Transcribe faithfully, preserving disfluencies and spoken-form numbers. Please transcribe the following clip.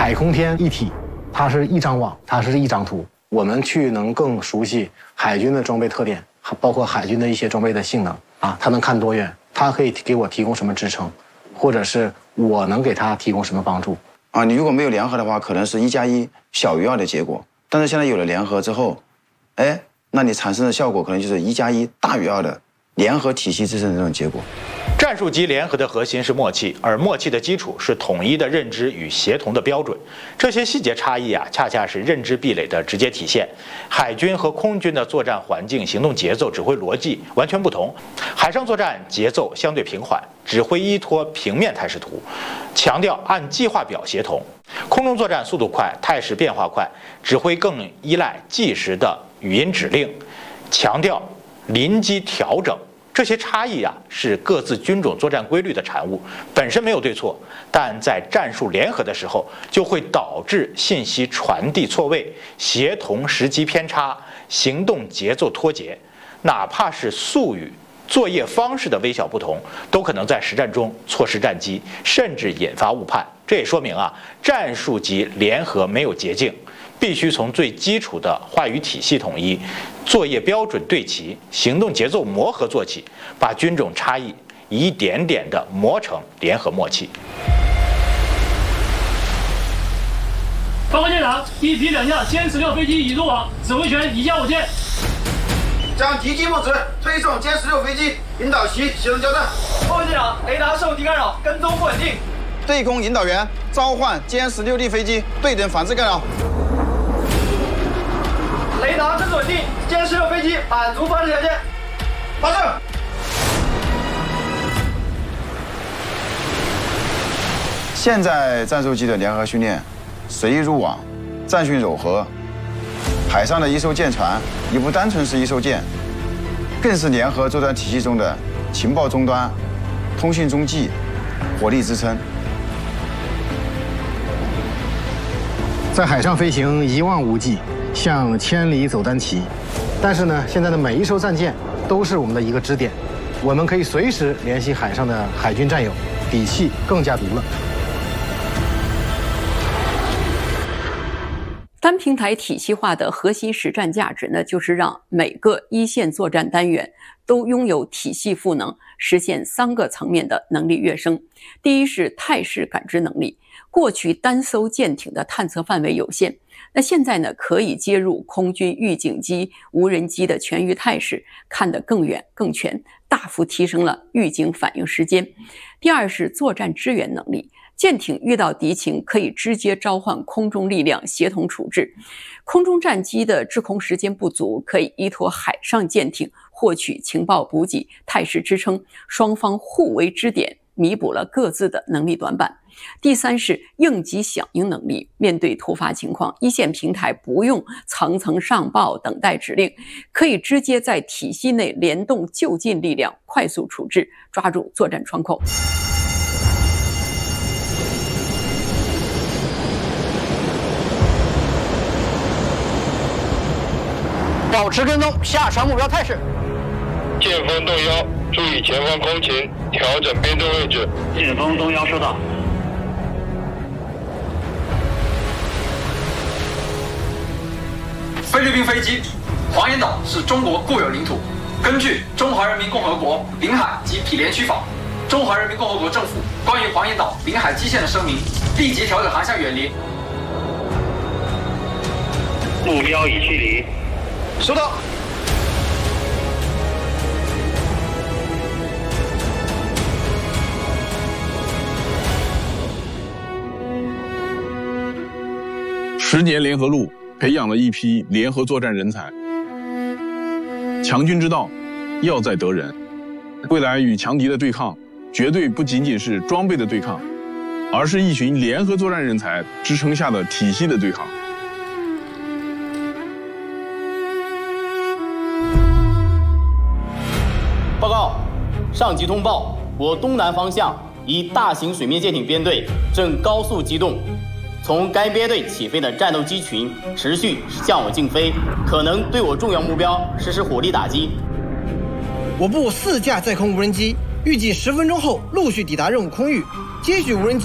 海空天一体，它是一张网，它是一张图。我们去能更熟悉海军的装备特点，包括海军的一些装备的性能啊，它能看多远，它可以给我提供什么支撑，或者是我能给它提供什么帮助啊？你如果没有联合的话，可能是一加一小于二的结果。但是现在有了联合之后，哎，那你产生的效果可能就是一加一大于二的联合体系制胜的这种结果。 战术级联合的核心是默契，而默契的基础是统一的认知与协同的标准。这些细节差异啊，恰恰是认知壁垒的直接体现。海军和空军的作战环境、行动节奏、指挥逻辑完全不同。海上作战节奏相对平缓，指挥依托平面态势图，强调按计划表协同；空中作战速度快，态势变化快，指挥更依赖即时的语音指令，强调临机调整。这些差异啊，是各自军种作战规律的产物，本身没有对错，但在战术联合的时候，就会导致信息传递错位、协同时机偏差、行动节奏脱节，哪怕是速语、作业方式的微小不同，都可能在实战中错失战机，甚至引发误判。这也说明啊，战术级联合没有捷径。必须从最基础的话语体系统一、作业标准对齐、行动节奏磨合做起，把军种差异一点点地磨成联合默契。 报告舰长，一批两架歼十六飞机已入网，指挥权移交我舰。 将敌机目值推送歼十六飞机，引导其协同交战。 报告舰长，雷达受敌干扰，跟踪不稳定。 对空引导员召唤歼十六 D 飞机，对等反制干扰。 雷达正稳定，歼十六飞机满足发射条件， 发射。 现在战术机的联合训练，随意入网，战训柔合，海上的一艘舰船已不单纯是一艘舰，更是联合作战体系中的情报终端、通信中继、火力支撑。 在海上飞行一望无际，像千里走单骑。但是呢，现在的每一艘战舰都是我们的一个支点，我们可以随时联系海上的海军战友，底气更加足了。 单平台体系化的核心实战价值呢，就是让每个一线作战单元都拥有体系赋能，实现三个层面的能力跃升。第一是态势感知能力，过去单艘舰艇的探测范围有限，那现在呢，可以接入空军预警机、无人机的全域态势，看得更远更全，大幅提升了预警反应时间。第二是作战支援能力，舰艇遇到敌情可以直接召唤空中力量协同处置，空中战机的制空时间不足，可以依托海上舰艇获取情报补给、态势支撑，双方互为支点，弥补了各自的能力短板。第三是应急响应能力，面对突发情况，一线平台不用层层上报等待指令，可以直接在体系内联动就近力量，快速处置，抓住作战窗口。 保持跟踪下船目标态势。 舰风动腰，注意前方空情，调整编队位置。 舰风动腰，收到。 菲律宾飞机，黄岩岛是中国固有领土。根据《中华人民共和国领海及毗连区法》，中华人民共和国政府关于黄岩岛领海基线的声明，立即调整航向远离。 目标已驱离。 收到。 十年联合路培养了一批联合作战人才。强军之道，要在得人。未来与强敌的对抗，绝对不仅仅是装备的对抗，而是一群联合作战人才支撑下的体系的对抗。 报告，上级通报，我东南方向一大型水面舰艇编队正高速机动，从该编队起飞的战斗机群持续向我竞飞，可能对我重要目标实施火力打击。 我部四架载空无人机预计十分钟后陆续抵达任务空域，接续无人机。